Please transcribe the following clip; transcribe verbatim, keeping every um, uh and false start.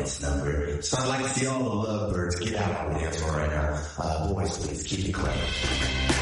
audience number. So I'd like to see all the lovebirds get out on the dance floor right now. Uh, boys, please keep it clean.